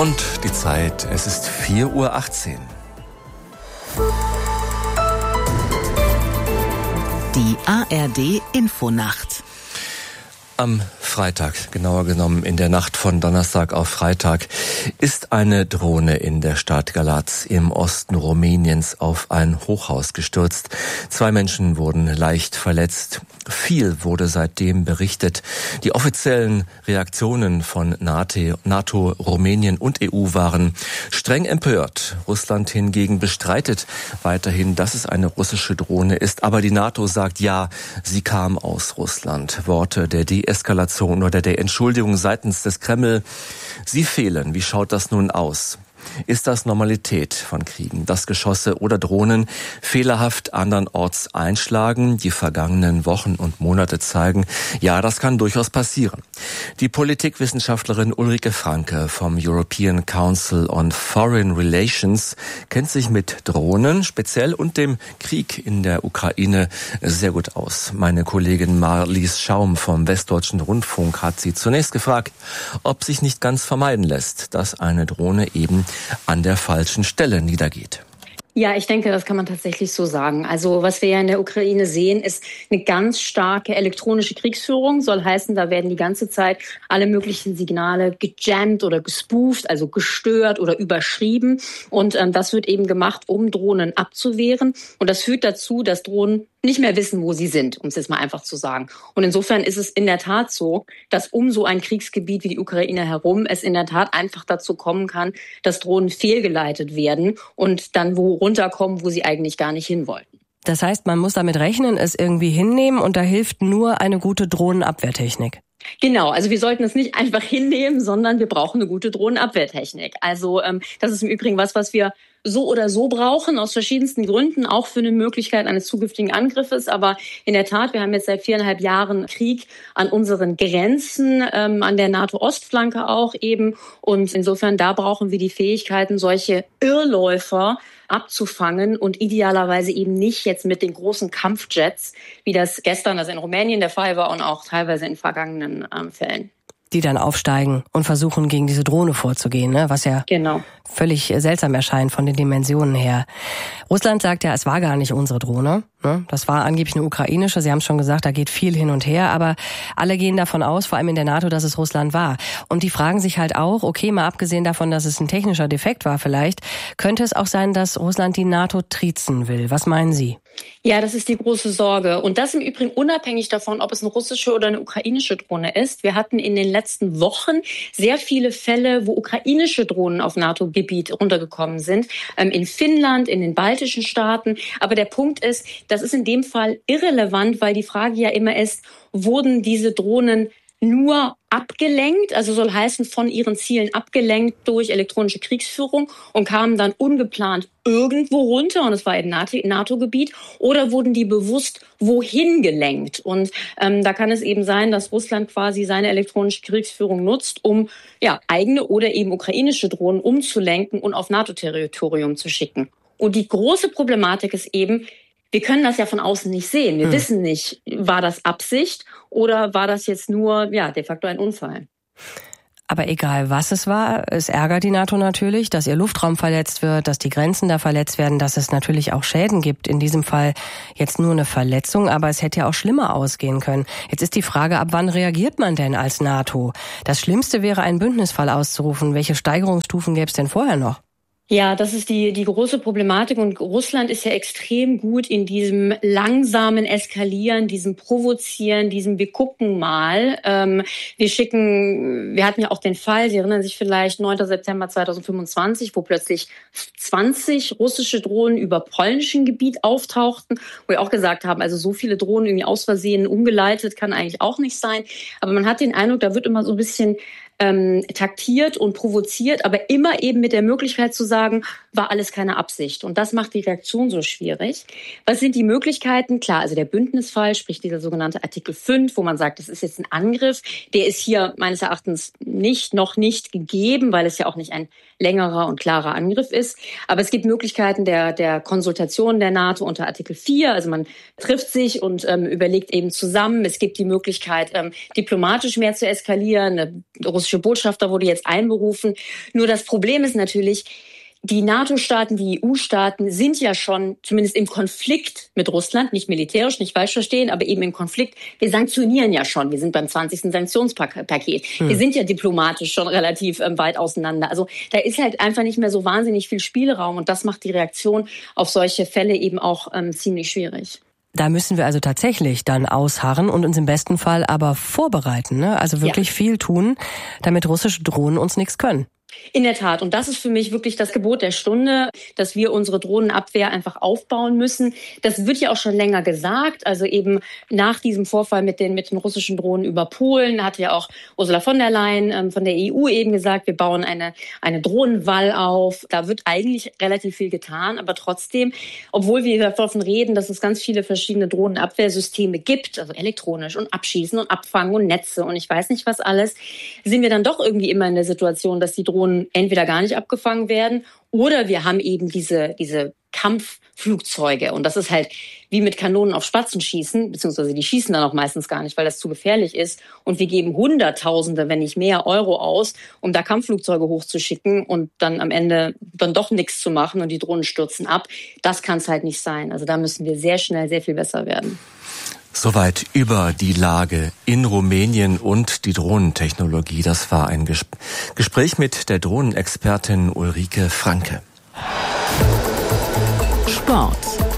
Und die Zeit, es ist 4:18 Uhr. Die ARD-Infonacht. Am Freitag, genauer genommen in der Nacht von Donnerstag auf Freitag, ist eine Drohne in der Stadt Galați im Osten Rumäniens auf ein Hochhaus gestürzt. 2 Menschen wurden leicht verletzt. Viel wurde seitdem berichtet. Die offiziellen Reaktionen von NATO, Rumänien und EU waren streng empört. Russland hingegen bestreitet weiterhin, dass es eine russische Drohne ist. Aber die NATO sagt ja, sie kam aus Russland. Worte der Deeskalation oder der Entschuldigung seitens des Kreml, sie fehlen. Wie schaut das nun aus? Ist das Normalität von Kriegen, dass Geschosse oder Drohnen fehlerhaft andernorts einschlagen? Die vergangenen Wochen und Monate zeigen, ja, das kann durchaus passieren. Die Politikwissenschaftlerin Ulrike Franke vom European Council on Foreign Relations kennt sich mit Drohnen speziell und dem Krieg in der Ukraine sehr gut aus. Meine Kollegin Marlies Schaum vom Westdeutschen Rundfunk hat sie zunächst gefragt, ob sich nicht ganz vermeiden lässt, dass eine Drohne eben an der falschen Stelle niedergeht. Ja, ich denke, das kann man tatsächlich so sagen. Also was wir ja in der Ukraine sehen, ist eine ganz starke elektronische Kriegsführung. Soll heißen, da werden die ganze Zeit alle möglichen Signale gejammt oder gespooft, also gestört oder überschrieben. Und das wird eben gemacht, um Drohnen abzuwehren. Und das führt dazu, dass Drohnen nicht mehr wissen, wo sie sind, um es jetzt mal einfach zu sagen. Und insofern ist es in der Tat so, dass um so ein Kriegsgebiet wie die Ukraine herum es in der Tat einfach dazu kommen kann, dass Drohnen fehlgeleitet werden und dann wo runterkommen, wo sie eigentlich gar nicht hin wollten. Das heißt, man muss damit rechnen, es irgendwie hinnehmen und da hilft nur eine gute Drohnenabwehrtechnik. Genau, also wir sollten es nicht einfach hinnehmen, sondern wir brauchen eine gute Drohnenabwehrtechnik. Also das ist im Übrigen was wir so oder so brauchen, aus verschiedensten Gründen, auch für eine Möglichkeit eines zukünftigen Angriffes. Aber in der Tat, wir haben jetzt seit 4,5 Jahren Krieg an unseren Grenzen, an der NATO-Ostflanke auch eben. Und insofern, da brauchen wir die Fähigkeiten, solche Irrläufer abzufangen und idealerweise eben nicht jetzt mit den großen Kampfjets, wie das gestern, also in Rumänien der Fall war und auch teilweise in vergangenen Fällen. Die dann aufsteigen und versuchen, gegen diese Drohne vorzugehen, ne? Was ja völlig seltsam erscheint von den Dimensionen her. Russland sagt ja, es war gar nicht unsere Drohne, ne? Das war angeblich eine ukrainische. Sie haben es schon gesagt, da geht viel hin und her, aber alle gehen davon aus, vor allem in der NATO, dass es Russland war. Und die fragen sich halt auch, okay, mal abgesehen davon, dass es ein technischer Defekt war vielleicht, könnte es auch sein, dass Russland die NATO triezen will. Was meinen Sie? Ja, das ist die große Sorge. Und das im Übrigen unabhängig davon, ob es eine russische oder eine ukrainische Drohne ist. Wir hatten in den letzten Wochen sehr viele Fälle, wo ukrainische Drohnen auf NATO-Gebiet runtergekommen sind. In Finnland, in den baltischen Staaten. Aber der Punkt ist, das ist in dem Fall irrelevant, weil die Frage ja immer ist, wurden diese Drohnen nur abgelenkt, also soll heißen von ihren Zielen abgelenkt durch elektronische Kriegsführung und kamen dann ungeplant irgendwo runter und es war eben NATO-Gebiet, oder wurden die bewusst wohin gelenkt? Und da kann es eben sein, dass Russland quasi seine elektronische Kriegsführung nutzt, um eigene oder eben ukrainische Drohnen umzulenken und auf NATO-Territorium zu schicken. Und die große Problematik ist eben, wir können das ja von außen nicht sehen. Wir wissen nicht, war das Absicht oder war das jetzt nur, de facto ein Unfall. Aber egal, was es war, es ärgert die NATO natürlich, dass ihr Luftraum verletzt wird, dass die Grenzen da verletzt werden, dass es natürlich auch Schäden gibt. In diesem Fall jetzt nur eine Verletzung, aber es hätte ja auch schlimmer ausgehen können. Jetzt ist die Frage, ab wann reagiert man denn als NATO? Das Schlimmste wäre, einen Bündnisfall auszurufen. Welche Steigerungsstufen gäbe es denn vorher noch? Ja, das ist die große Problematik und Russland ist ja extrem gut in diesem langsamen Eskalieren, diesem Provozieren, diesem wir gucken mal. Wir hatten ja auch den Fall, Sie erinnern sich vielleicht, 9. September 2025, wo plötzlich 20 russische Drohnen über polnischem Gebiet auftauchten, wo wir auch gesagt haben, also so viele Drohnen irgendwie aus Versehen umgeleitet kann eigentlich auch nicht sein. Aber man hat den Eindruck, da wird immer so ein bisschen taktiert und provoziert, aber immer eben mit der Möglichkeit zu sagen, war alles keine Absicht. Und das macht die Reaktion so schwierig. Was sind die Möglichkeiten? Klar, also der Bündnisfall, sprich dieser sogenannte Artikel 5, wo man sagt, das ist jetzt ein Angriff, der ist hier meines Erachtens noch nicht gegeben, weil es ja auch nicht ein längerer und klarer Angriff ist. Aber es gibt Möglichkeiten der Konsultation der NATO unter Artikel 4. Also man trifft sich und überlegt eben zusammen. Es gibt die Möglichkeit, diplomatisch mehr zu eskalieren. Eine russische diplomatische Botschafter wurde jetzt einberufen. Nur das Problem ist natürlich, die NATO-Staaten, die EU-Staaten sind ja schon zumindest im Konflikt mit Russland, nicht militärisch, nicht falsch verstehen, aber eben im Konflikt. Wir sanktionieren ja schon. Wir sind beim 20. Sanktionspaket. Wir sind ja diplomatisch schon relativ weit auseinander. Also da ist halt einfach nicht mehr so wahnsinnig viel Spielraum und das macht die Reaktion auf solche Fälle eben auch ziemlich schwierig. Da müssen wir also tatsächlich dann ausharren und uns im besten Fall aber vorbereiten, ne? Also wirklich viel tun, damit russische Drohnen uns nichts können. In der Tat. Und das ist für mich wirklich das Gebot der Stunde, dass wir unsere Drohnenabwehr einfach aufbauen müssen. Das wird ja auch schon länger gesagt. Also eben nach diesem Vorfall mit den russischen Drohnen über Polen hat ja auch Ursula von der Leyen von der EU eben gesagt, wir bauen eine Drohnenwall auf. Da wird eigentlich relativ viel getan. Aber trotzdem, obwohl wir davon reden, dass es ganz viele verschiedene Drohnenabwehrsysteme gibt, also elektronisch und Abschießen und Abfangen und Netze und ich weiß nicht was alles, sind wir dann doch irgendwie immer in der Situation, dass die Drohnen entweder gar nicht abgefangen werden oder wir haben eben diese Kampfflugzeuge. Und das ist halt wie mit Kanonen auf Spatzen schießen, beziehungsweise die schießen dann auch meistens gar nicht, weil das zu gefährlich ist. Und wir geben Hunderttausende, wenn nicht mehr Euro aus, um da Kampfflugzeuge hochzuschicken und dann am Ende dann doch nichts zu machen und die Drohnen stürzen ab. Das kann es halt nicht sein. Also da müssen wir sehr schnell sehr viel besser werden. Soweit über die Lage in Rumänien und die Drohnentechnologie. Das war ein Gespräch mit der Drohnenexpertin Ulrike Franke. Sport.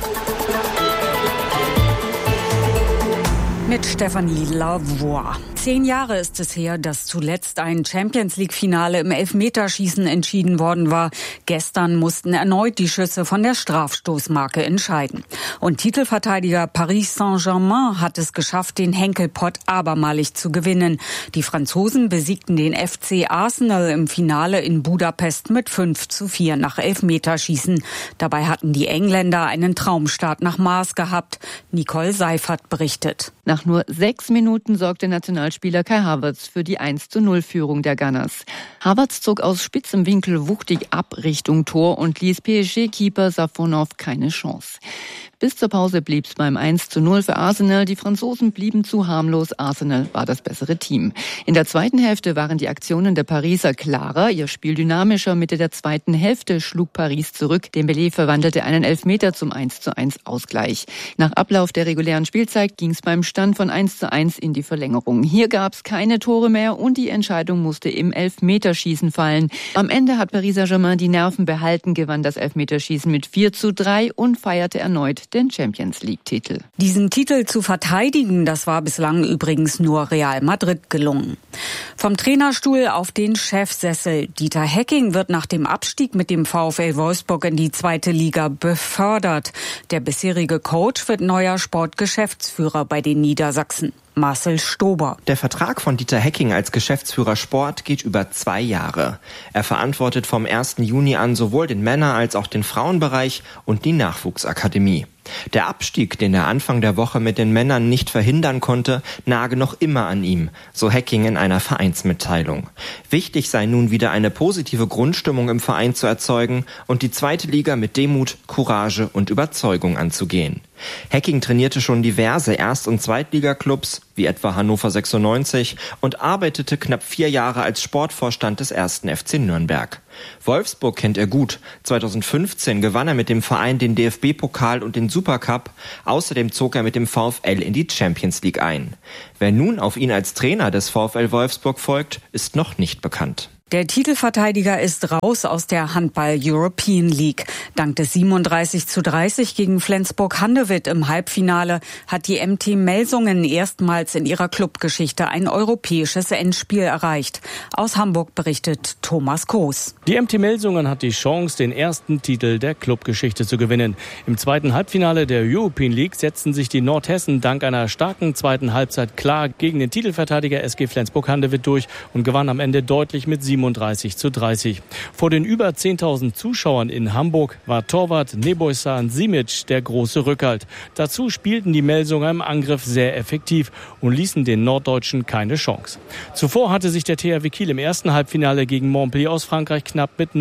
Mit Stefanie Lavoie. 10 Jahre ist es her, dass zuletzt ein Champions-League-Finale im Elfmeterschießen entschieden worden war. Gestern mussten erneut die Schüsse von der Strafstoßmarke entscheiden. Und Titelverteidiger Paris Saint-Germain hat es geschafft, den Henkelpott abermalig zu gewinnen. Die Franzosen besiegten den FC Arsenal im Finale in Budapest mit 5:4 nach Elfmeterschießen. Dabei hatten die Engländer einen Traumstart nach Maß gehabt. Nicole Seifert berichtet. Nach nur 6 Minuten sorgte Nationalspieler Kai Havertz für die 1:0-Führung der Gunners. Havertz zog aus spitzem Winkel wuchtig ab Richtung Tor und ließ PSG-Keeper Safonov keine Chance. Bis zur Pause blieb es beim 1:0 für Arsenal. Die Franzosen blieben zu harmlos. Arsenal war das bessere Team. In der zweiten Hälfte waren die Aktionen der Pariser klarer, ihr Spiel dynamischer. Mitte der zweiten Hälfte schlug Paris zurück. Dembélé verwandelte einen Elfmeter zum 1:1 Ausgleich. Nach Ablauf der regulären Spielzeit ging es beim Stand von 1:1 in die Verlängerung. Hier gab es keine Tore mehr und die Entscheidung musste im Elfmeterschießen fallen. Am Ende hat Paris Saint-Germain die Nerven behalten, gewann das Elfmeterschießen mit 4:3 und feierte erneut den Champions-League-Titel. Diesen Titel zu verteidigen, das war bislang übrigens nur Real Madrid gelungen. Vom Trainerstuhl auf den Chefsessel. Dieter Hecking wird nach dem Abstieg mit dem VfL Wolfsburg in die 2. Liga befördert. Der bisherige Coach wird neuer Sportgeschäftsführer bei den Niedersachsen. Marcel Stober. Der Vertrag von Dieter Hecking als Geschäftsführer Sport geht über 2 Jahre. Er verantwortet vom 1. Juni an sowohl den Männer- als auch den Frauenbereich und die Nachwuchsakademie. Der Abstieg, den er Anfang der Woche mit den Männern nicht verhindern konnte, nage noch immer an ihm, so Hecking in einer Vereinsmitteilung. Wichtig sei nun wieder eine positive Grundstimmung im Verein zu erzeugen und die 2. Liga mit Demut, Courage und Überzeugung anzugehen. Hecking trainierte schon diverse Erst- und Zweitligaklubs, wie etwa Hannover 96, und arbeitete knapp 4 Jahre als Sportvorstand des 1. FC Nürnberg. Wolfsburg kennt er gut. 2015 gewann er mit dem Verein den DFB-Pokal und den Supercup. Außerdem zog er mit dem VfL in die Champions League ein. Wer nun auf ihn als Trainer des VfL Wolfsburg folgt, ist noch nicht bekannt. Der Titelverteidiger ist raus aus der Handball-European League. Dank des 37:30 gegen Flensburg-Handewitt im Halbfinale hat die MT Melsungen erstmals in ihrer Clubgeschichte ein europäisches Endspiel erreicht. Aus Hamburg berichtet Thomas Koos. Die MT Melsungen hat die Chance, den ersten Titel der Clubgeschichte zu gewinnen. Im zweiten Halbfinale der European League setzten sich die Nordhessen dank einer starken zweiten Halbzeit klar gegen den Titelverteidiger SG Flensburg-Handewitt durch und gewann am Ende deutlich mit 37:30. Vor den über 10.000 Zuschauern in Hamburg war Torwart Nebojsan Simic der große Rückhalt. Dazu spielten die Melsunger im Angriff sehr effektiv und ließen den Norddeutschen keine Chance. Zuvor hatte sich der THW Kiel im ersten Halbfinale gegen Montpellier aus Frankreich knapp mit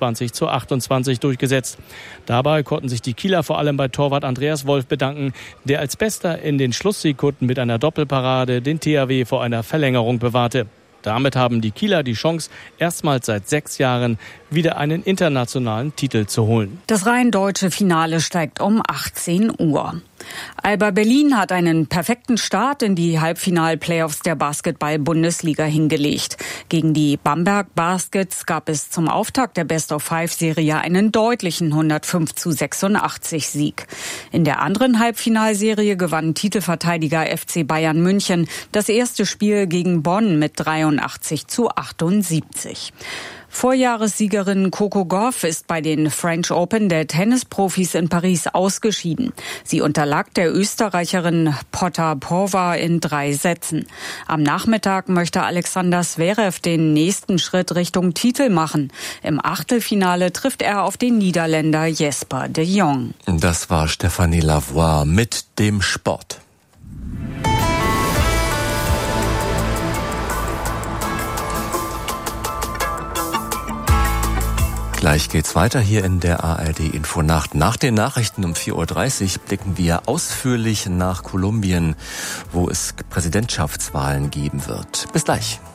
29:28 durchgesetzt. Dabei konnten sich die Kieler vor allem bei Torwart Andreas Wolf bedanken, der als Bester in den Schlusssekunden mit einer Doppelparade den THW vor einer Verlängerung bewahrte. Damit haben die Kieler die Chance, erstmals seit 6 Jahren wieder einen internationalen Titel zu holen. Das rein deutsche Finale steigt um 18 Uhr. Alba Berlin hat einen perfekten Start in die Halbfinal-Playoffs der Basketball-Bundesliga hingelegt. Gegen die Bamberg Baskets gab es zum Auftakt der Best-of-5-Serie einen deutlichen 105:86 Sieg. In der anderen Halbfinalserie gewann Titelverteidiger FC Bayern München das erste Spiel gegen Bonn mit 83:78. Vorjahressiegerin Coco Gauff ist bei den French Open der Tennisprofis in Paris ausgeschieden. Sie unterlag der Österreicherin Potapova in 3 Sätzen. Am Nachmittag möchte Alexander Zverev den nächsten Schritt Richtung Titel machen. Im Achtelfinale trifft er auf den Niederländer Jesper de Jong. Das war Stéphanie Lavoie mit dem Sport. Gleich geht's weiter hier in der ARD Infonacht. Nach den Nachrichten um 4:30 Uhr blicken wir ausführlich nach Kolumbien, wo es Präsidentschaftswahlen geben wird. Bis gleich.